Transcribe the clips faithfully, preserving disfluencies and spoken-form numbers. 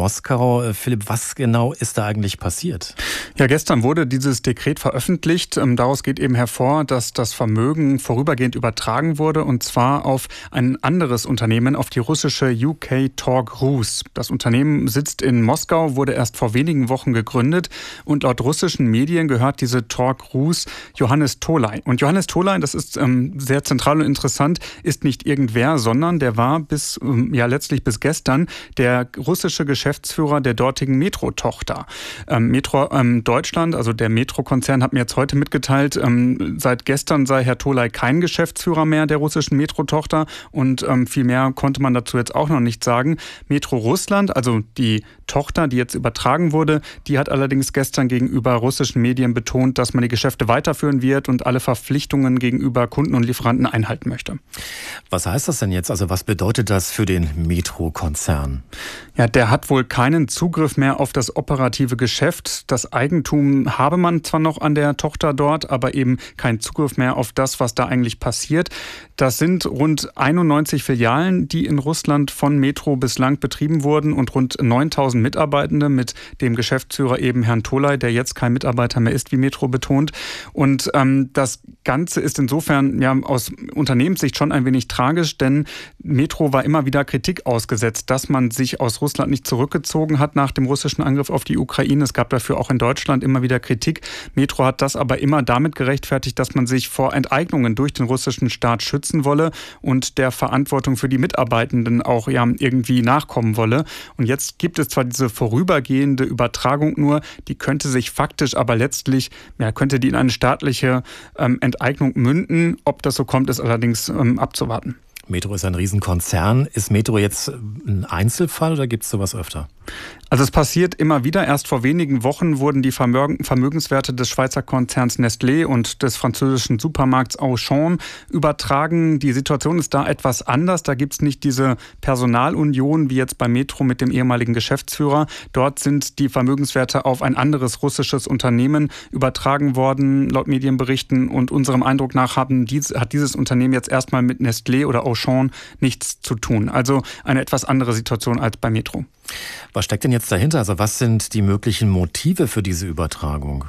Moskau. Philipp, was genau ist da eigentlich passiert? Ja, gestern wurde dieses Dekret veröffentlicht. Daraus geht eben hervor, dass das Vermögen vorübergehend übertragen wurde, und zwar auf ein anderes Unternehmen, auf die russische U K Tork Rus. Das Unternehmen sitzt in Moskau, wurde erst vor wenigen Wochen gegründet, und laut russischen Medien gehört diese Tork Rus Johannes Tolai. Und Johannes Tolai, das ist ähm, sehr zentral und interessant, ist nicht irgendwer, sondern der war bis, ähm, ja letztlich bis gestern der russische Geschäftsführer der dortigen Metro-Tochter. Ähm, Metro ähm, Deutschland, also der Metro-Konzern, hat mir jetzt heute mitgeteilt, ähm, seit gestern sei Herr Tolai kein Geschäftsführer mehr der russischen Metro-Tochter, und ähm, viel mehr konnte man dazu jetzt auch noch nicht sagen. Metro Russland, also die Tochter, die jetzt übertragen wurde, die hat allerdings gestern gegenüber russischen Medien betont, dass man die Geschäfte weiterführen wird und alle Verpflichtungen gegenüber Kunden und Lieferanten einhalten möchte. Was heißt das denn jetzt? Also was bedeutet das für den Metro-Konzern? Ja, der hat wohl keinen Zugriff mehr auf das operative Geschäft. Das Eigentum habe man zwar noch an der Tochter dort, aber eben keinen Zugriff mehr auf das, was da eigentlich passiert. Das sind rund einundneunzig Filialen, die in Russland von Metro bislang betrieben wurden, und rund neuntausend Mitarbeitende mit dem Geschäftsführer eben Herrn Tolai, der jetzt kein Mitarbeiter mehr ist, wie Metro betont. Und ähm, das Ganze ist insofern ja aus Unternehmenssicht schon ein wenig tragisch, denn Metro war immer wieder Kritik ausgesetzt, dass man sich aus Russland nicht zurückgezogen hat nach dem russischen Angriff auf die Ukraine. Es gab dafür auch in Deutschland immer wieder Kritik. Metro hat das aber immer damit gerechtfertigt, dass man sich vor Enteignungen durch den russischen Staat schützen wolle und der Verantwortung für die Mitarbeitenden auch ja irgendwie nachkommen wolle. Und jetzt gibt es zwar diese vorübergehende Übertragung nur, die könnte sich faktisch aber letztlich, ja, könnte die in eine staatliche ähm, Enteignung münden. Ob das so kommt, ist allerdings ähm, abzuwarten. Metro ist ein Riesenkonzern. Ist Metro jetzt ein Einzelfall oder gibt es sowas öfter? Also es passiert immer wieder. Erst vor wenigen Wochen wurden die Vermögenswerte des Schweizer Konzerns Nestlé und des französischen Supermarkts Auchan übertragen. Die Situation ist da etwas anders. Da gibt es nicht diese Personalunion wie jetzt bei Metro mit dem ehemaligen Geschäftsführer. Dort sind die Vermögenswerte auf ein anderes russisches Unternehmen übertragen worden, laut Medienberichten. Und unserem Eindruck nach haben dies, hat dieses Unternehmen jetzt erstmal mit Nestlé oder Auchan nichts zu tun. Also eine etwas andere Situation als bei Metro. Was steckt denn jetzt dahinter? Also was sind die möglichen Motive für diese Übertragung?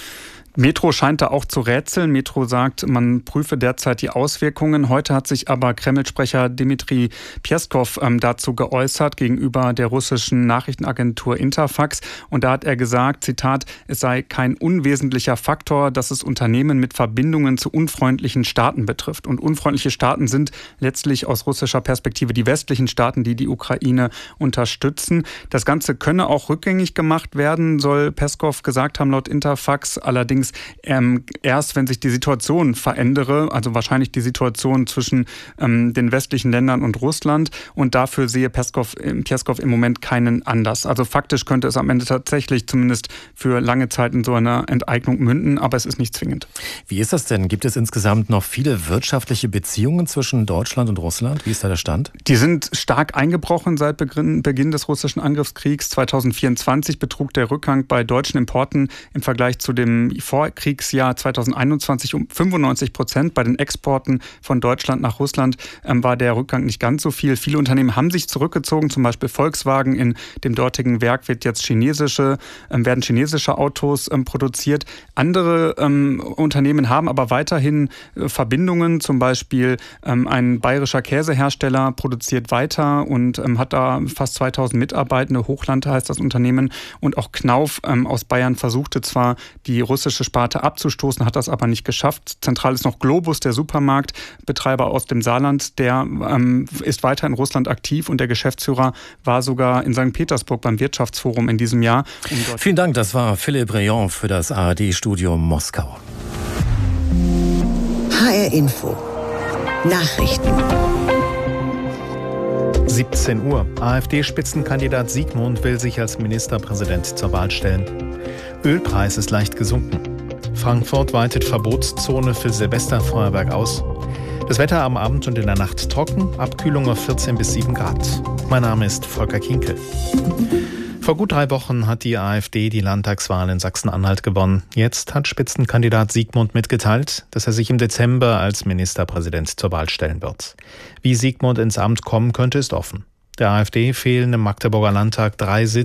Metro scheint da auch zu rätseln. Metro sagt, man prüfe derzeit die Auswirkungen. Heute hat sich aber Kreml-Sprecher Dmitri Peskov ähm, dazu geäußert gegenüber der russischen Nachrichtenagentur Interfax. Und da hat er gesagt, Zitat, es sei kein unwesentlicher Faktor, dass es Unternehmen mit Verbindungen zu unfreundlichen Staaten betrifft. Und unfreundliche Staaten sind letztlich aus russischer Perspektive die westlichen Staaten, die die Ukraine unterstützen. Das Ganze könne auch rückgängig gemacht werden, soll Peskov gesagt haben laut Interfax. Allerdings Ähm, erst, wenn sich die Situation verändere, also wahrscheinlich die Situation zwischen ähm, den westlichen Ländern und Russland, und dafür sehe Peskov, Peskov im Moment keinen Anlass. Also faktisch könnte es am Ende tatsächlich zumindest für lange Zeit in so einer Enteignung münden, aber es ist nicht zwingend. Wie ist das denn? Gibt es insgesamt noch viele wirtschaftliche Beziehungen zwischen Deutschland und Russland? Wie ist da der Stand? Die sind stark eingebrochen seit Beginn, Beginn des russischen Angriffskriegs. zweitausendvierundzwanzig betrug der Rückgang bei deutschen Importen im Vergleich zu dem Vorkriegsjahr zweitausendeinundzwanzig um fünfundneunzig Prozent. Bei den Exporten von Deutschland nach Russland ähm, war der Rückgang nicht ganz so viel. Viele Unternehmen haben sich zurückgezogen, zum Beispiel Volkswagen. In dem dortigen Werk wird jetzt chinesische, ähm, werden chinesische Autos ähm, produziert. Andere ähm, Unternehmen haben aber weiterhin äh, Verbindungen. Zum Beispiel ähm, ein bayerischer Käsehersteller produziert weiter und ähm, hat da fast zweitausend Mitarbeitende. Hochland heißt das Unternehmen. Und auch Knauf ähm, aus Bayern versuchte zwar, die russische Sparte abzustoßen, hat das aber nicht geschafft. Zentral ist noch Globus, der Supermarktbetreiber aus dem Saarland. Der ähm, ist weiter in Russland aktiv, und der Geschäftsführer war sogar in Sankt Petersburg beim Wirtschaftsforum in diesem Jahr. Um Vielen Dank, das war Philipp Rayon für das A R D-Studio Moskau. H R Info Nachrichten. siebzehn Uhr. AfD-Spitzenkandidat Sigmund will sich als Ministerpräsident zur Wahl stellen. Ölpreis ist leicht gesunken. Frankfurt weitet Verbotszone für Silvesterfeuerwerk aus. Das Wetter am Abend und in der Nacht trocken, Abkühlung auf vierzehn bis sieben Grad. Mein Name ist Volker Kinkel. Vor gut drei Wochen hat die AfD die Landtagswahl in Sachsen-Anhalt gewonnen. Jetzt hat Spitzenkandidat Sigmund mitgeteilt, dass er sich im Dezember als Ministerpräsident zur Wahl stellen wird. Wie Sigmund ins Amt kommen könnte, ist offen. Der AfD fehlen im Magdeburger Landtag drei Sitze.